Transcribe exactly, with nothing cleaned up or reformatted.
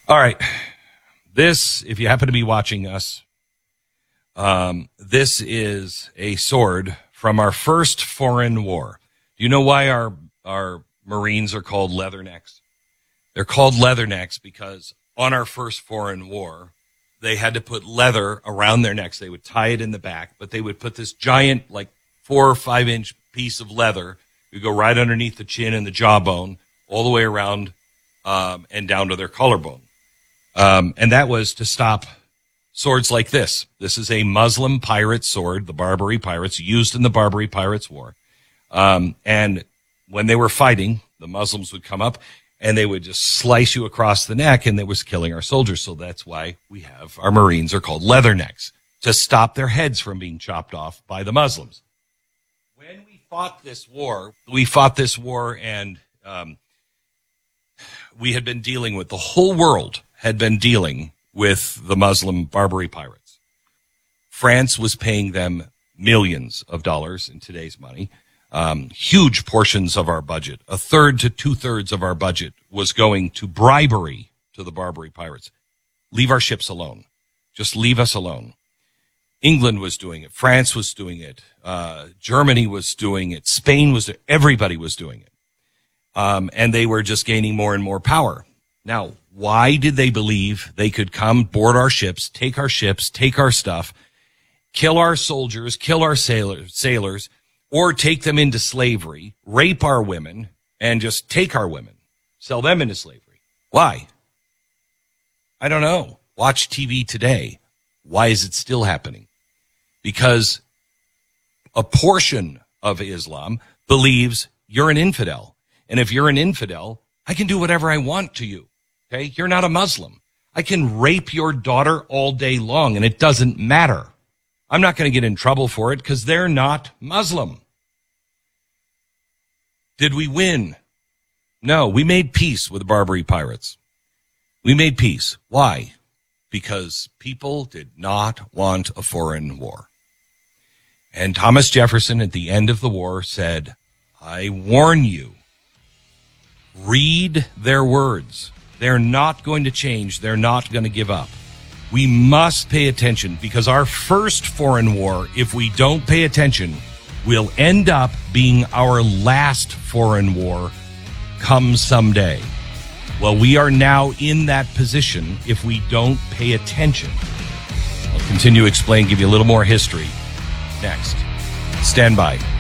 All right. This, if you happen to be watching us, um, this is a sword from our first foreign war. Do you know why our, our Marines are called leathernecks? They're called leathernecks because on our first foreign war, they had to put leather around their necks. They would tie it in the back, but they would put this giant, like four or five inch piece of leather. It would go right underneath the chin and the jawbone, all the way around um, and down to their collarbone. Um, and that was to stop swords like this. This is a Muslim pirate sword, the Barbary pirates, used in the Barbary Pirates War. Um, and when they were fighting, the Muslims would come up and they would just slice you across the neck, and that was killing our soldiers. So that's why we have our Marines are called leathernecks, to stop their heads from being chopped off by the Muslims. When we fought this war, we fought this war and um, we had been dealing with, the whole world had been dealing with the Muslim Barbary pirates. France was paying them millions of dollars in today's money. Um, huge portions of our budget, a third to two-thirds of our budget was going to bribery to the Barbary pirates. Leave our ships alone. Just leave us alone. England was doing it. France was doing it. Uh, Germany was doing it. Spain was doing it. Everybody was doing it. Um, and they were just gaining more and more power. Now, why did they believe they could come board our ships, take our ships, take our stuff, kill our soldiers, kill our sailors, sailors, or take them into slavery, rape our women, and just take our women, sell them into slavery? Why? I don't know. Watch T V today. Why is it still happening? Because a portion of Islam believes you're an infidel. And if you're an infidel, I can do whatever I want to you. Okay? You're not a Muslim. I can rape your daughter all day long, and it doesn't matter. I'm not going to get in trouble for it because they're not Muslim. Did we win? No, we made peace with the Barbary pirates. We made peace. Why? Because people did not want a foreign war. And Thomas Jefferson at the end of the war said, I warn you, read their words. They're not going to change. They're not going to give up. We must pay attention because our first foreign war, if we don't pay attention, will end up being our last foreign war come someday. Well, we are now in that position if we don't pay attention. I'll continue to explain, give you a little more history next. Stand by.